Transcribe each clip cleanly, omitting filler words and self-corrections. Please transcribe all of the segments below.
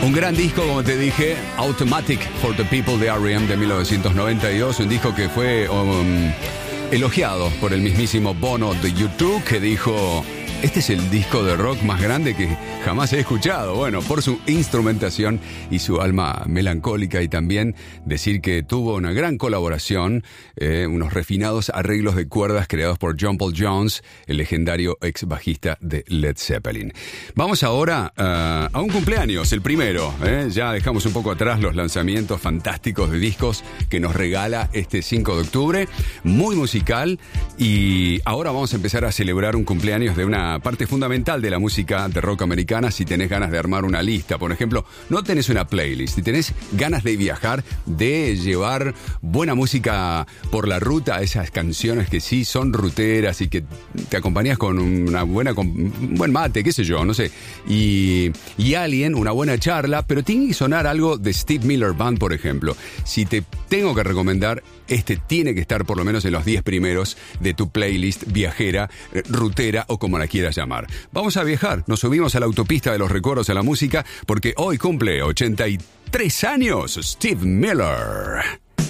Un gran disco, como te dije, Automatic for the People de R.E.M. de 1992, un disco que fue elogiado por el mismísimo Bono de YouTube, que dijo: este es el disco de rock más grande que jamás he escuchado. Bueno, por su instrumentación y su alma melancólica, y también decir que tuvo una gran colaboración, unos refinados arreglos de cuerdas creados por John Paul Jones, el legendario ex bajista de Led Zeppelin. Vamos ahora a un cumpleaños, el primero. Ya dejamos un poco atrás los lanzamientos fantásticos de discos que nos regala este 5 de octubre, muy musical, y ahora vamos a empezar a celebrar un cumpleaños de una parte fundamental de la música de rock americana. Si tenés ganas de armar una lista, por ejemplo, no tenés una playlist, si tenés ganas de viajar, de llevar buena música por la ruta, esas canciones que sí son ruteras y que te acompañas con un buen mate, qué sé yo, no sé, y una buena charla, pero tiene que sonar algo de Steve Miller Band, por ejemplo. Si te tengo que recomendar, este tiene que estar por lo menos en los 10 primeros de tu playlist viajera, rutera o como la quieras llamar. Vamos a viajar, nos subimos a la autopista de los recuerdos a la música, porque hoy cumple 83 años Steve Miller.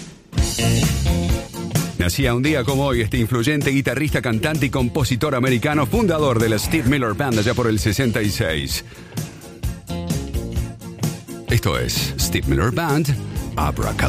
Nacía un día como hoy este influyente guitarrista, cantante y compositor americano, fundador de la Steve Miller Band allá por el 66. Esto es Steve Miller Band, Abracadabra.